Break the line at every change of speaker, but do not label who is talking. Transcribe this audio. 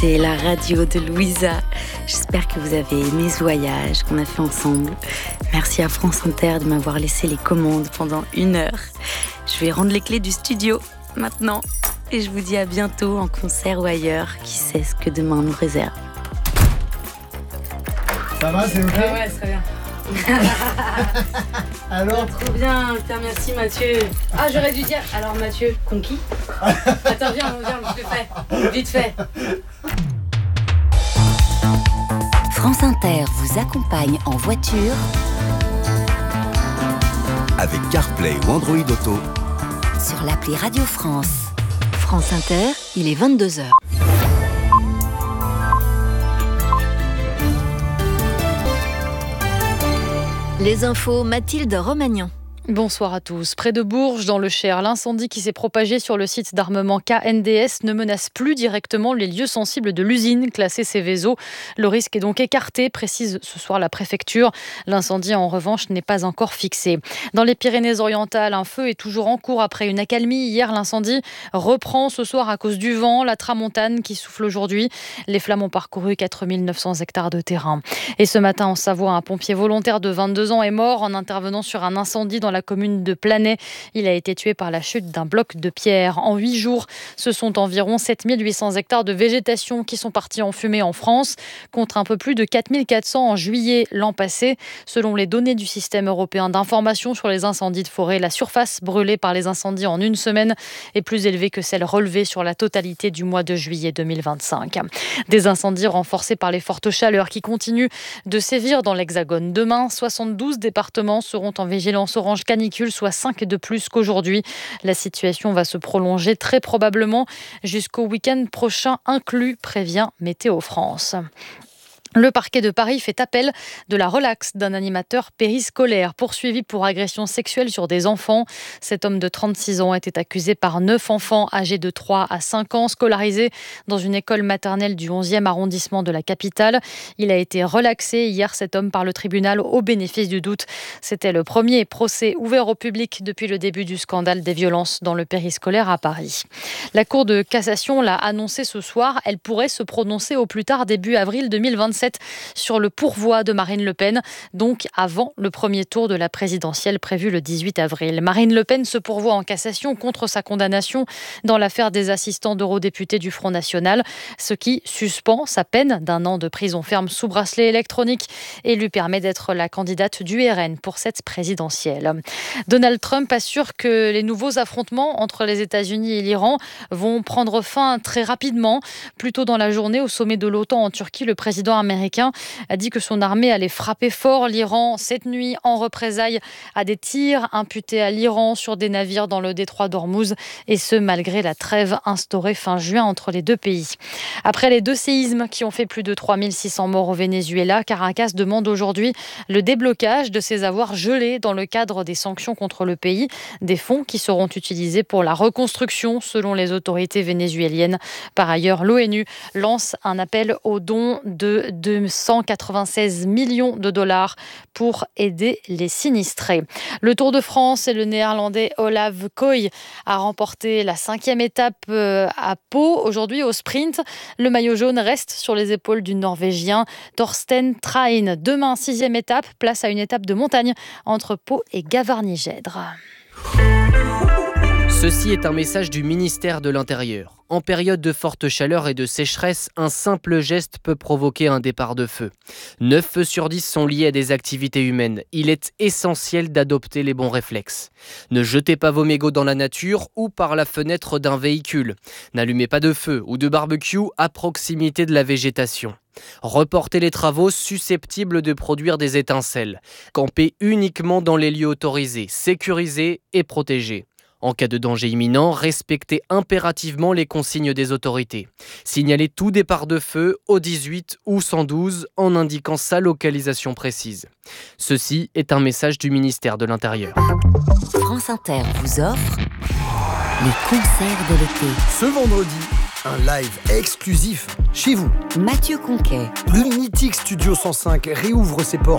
C'est la radio de Louisa. J'espère que vous avez aimé ce voyage qu'on a fait ensemble. Merci à France Inter de m'avoir laissé les commandes pendant 1 heure. Je vais rendre les clés du studio maintenant. Et je vous dis à bientôt en concert ou ailleurs. Qui sait ce que demain nous réserve.
Ça va, c'est ok?
Ouais, très bien.
Alors?
Trop bien, putain, merci Mathieu. Ah, j'aurais dû dire, alors Mathieu, conquis. Attends, viens, vite fait.
France Inter vous accompagne en voiture
avec CarPlay ou Android Auto
sur l'appli Radio France. France Inter, il est 22h. Les infos, Mathilde Romagnan.
Bonsoir à tous. Près de Bourges, dans le Cher, l'incendie qui s'est propagé sur le site d'armement KNDS ne menace plus directement les lieux sensibles de l'usine classée Seveso. Le risque est donc écarté, précise ce soir la préfecture. L'incendie, en revanche, n'est pas encore fixé. Dans les Pyrénées-Orientales, un feu est toujours en cours après une accalmie. Hier, l'incendie reprend ce soir à cause du vent, la tramontane qui souffle aujourd'hui. Les flammes ont parcouru 4900 hectares de terrain. Et ce matin, en Savoie, un pompier volontaire de 22 ans est mort en intervenant sur un incendie dans la commune de Planay. Il a été tué par la chute d'un bloc de pierre. En 8 jours, ce sont environ 7800 hectares de végétation qui sont partis en fumée en France, contre un peu plus de 4400 en juillet l'an passé. Selon les données du système européen d'information sur les incendies de forêt, la surface brûlée par les incendies en 1 semaine est plus élevée que celle relevée sur la totalité du mois de juillet 2025. Des incendies renforcés par les fortes chaleurs qui continuent de sévir dans l'Hexagone. Demain, 72 départements seront en vigilance orange canicule, soit 5 de plus qu'aujourd'hui. La situation va se prolonger très probablement jusqu'au week-end prochain inclus, prévient Météo France. Le parquet de Paris fait appel de la relaxe d'un animateur périscolaire poursuivi pour agression sexuelle sur des enfants. Cet homme de 36 ans était accusé par 9 enfants âgés de 3 à 5 ans scolarisés dans une école maternelle du 11e arrondissement de la capitale. Il a été relaxé hier, cet homme, par le tribunal au bénéfice du doute. C'était le premier procès ouvert au public depuis le début du scandale des violences dans le périscolaire à Paris. La Cour de cassation l'a annoncé ce soir. Elle pourrait se prononcer au plus tard début avril 2027 sur le pourvoi de Marine Le Pen, donc avant le premier tour de la présidentielle prévu le 18 avril. Marine Le Pen se pourvoit en cassation contre sa condamnation dans l'affaire des assistants d'eurodéputés du Front National, ce qui suspend sa peine d'1 an de prison ferme sous bracelet électronique et lui permet d'être la candidate du RN pour cette présidentielle. Donald Trump assure que les nouveaux affrontements entre les États-Unis et l'Iran vont prendre fin très rapidement. Plus tôt dans la journée, au sommet de l'OTAN en Turquie, le président américain a dit que son armée allait frapper fort l'Iran cette nuit en représailles à des tirs imputés à l'Iran sur des navires dans le détroit d'Ormuz, et ce malgré la trêve instaurée fin juin entre les deux pays. Après les 2 séismes qui ont fait plus de 3600 morts au Venezuela, Caracas demande aujourd'hui le déblocage de ses avoirs gelés dans le cadre des sanctions contre le pays, des fonds qui seront utilisés pour la reconstruction selon les autorités vénézuéliennes. Par ailleurs, l'ONU lance un appel aux dons de 296 millions de dollars pour aider les sinistrés. Le Tour de France et le néerlandais Olav Koy a remporté la 5e étape à Pau. Aujourd'hui, au sprint, le maillot jaune reste sur les épaules du Norvégien Thorsten Train. Demain, 6e étape, place à une étape de montagne entre Pau et Gavarnie-Gèdre.
Ceci est un message du ministère de l'Intérieur. En période de forte chaleur et de sécheresse, un simple geste peut provoquer un départ de feu. 9 feux sur 10 sont liés à des activités humaines. Il est essentiel d'adopter les bons réflexes. Ne jetez pas vos mégots dans la nature ou par la fenêtre d'un véhicule. N'allumez pas de feu ou de barbecue à proximité de la végétation. Reportez les travaux susceptibles de produire des étincelles. Campez uniquement dans les lieux autorisés, sécurisés et protégés. En cas de danger imminent, respectez impérativement les consignes des autorités. Signalez tout départ de feu au 18 ou 112 en indiquant sa localisation précise. Ceci est un message du ministère de l'Intérieur.
France Inter vous offre les concerts de l'été.
Ce vendredi, un live exclusif chez vous.
Mathieu Conquet.
Le mythique Studio 105 réouvre ses portes